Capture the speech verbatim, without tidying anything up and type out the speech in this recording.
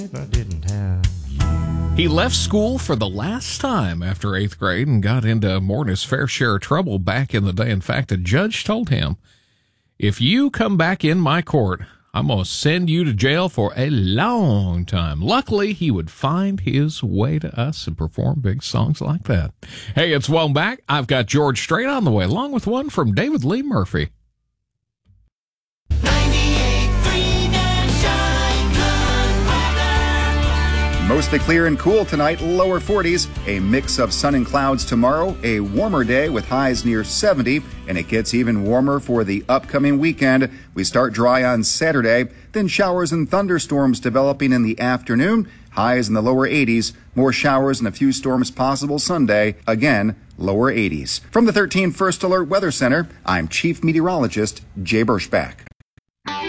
If I didn't have you. He left school for the last time after eighth grade and got into more than his fair share of trouble back in the day. In fact, a judge told him, if you come back in my court, I'm going to send you to jail for a long time. Luckily, he would find his way to us and perform big songs like that. Hey, it's Welcome Back. I've got George Strait on the way, along with one from David Lee Murphy. Mostly clear and cool tonight, lower forties. A mix of sun and clouds tomorrow, a warmer day with highs near seventy, and it gets even warmer for the upcoming weekend. We start dry on Saturday, then showers and thunderstorms developing in the afternoon, highs in the lower eighties, more showers and a few storms possible Sunday, again, lower eighties. From the thirteen First Alert Weather Center, I'm Chief Meteorologist Jay Berschbach.